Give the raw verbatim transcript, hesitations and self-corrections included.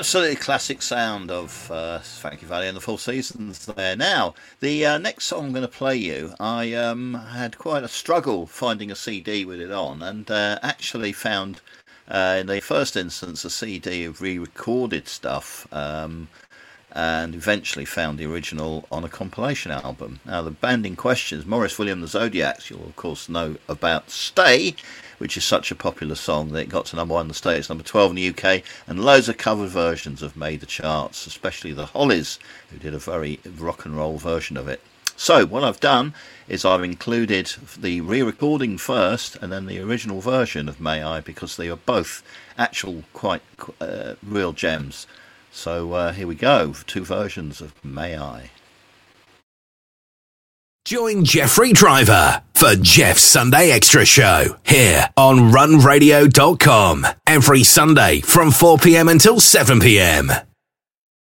absolutely classic sound of uh, Frankie Valli and the Four Seasons there. Now, the uh, next song I'm going to play you, I um, had quite a struggle finding a C D with it on, and uh, actually found, uh, in the first instance, a C D of re-recorded stuff, um, and eventually found the original on a compilation album. Now, the band in question is Maurice William the Zodiacs. You'll, of course, know about Stay, which is such a popular song that it got to number one in the States, number twelve in the U K, and loads of cover versions have made the charts, especially the Hollies, who did a very rock and roll version of it. So what I've done is I've included the re-recording first and then the original version of May I, because they are both actual quite uh, real gems. So uh, here we go, two versions of May I. Join Jeffrey Driver for Jeff's Sunday Extra Show here on run radio dot com every Sunday from four p.m. until seven p.m.